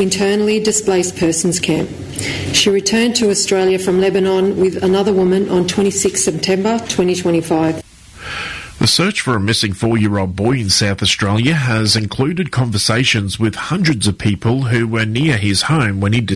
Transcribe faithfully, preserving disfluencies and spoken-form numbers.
internally displaced persons camp. She returned to Australia from Lebanon with another woman on twenty-sixth September twenty twenty-five. The search for a missing four-year-old boy in South Australia has included conversations with hundreds of people who were near his home when he